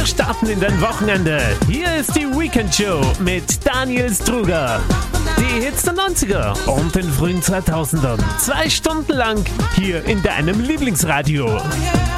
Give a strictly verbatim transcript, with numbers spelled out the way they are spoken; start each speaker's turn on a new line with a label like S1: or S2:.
S1: Wir starten in dein Wochenende. Hier ist die Weekend Show mit Daniel Struger. Die Hits der neunziger und den frühen zweitausendern. Zwei Stunden lang hier in deinem Lieblingsradio.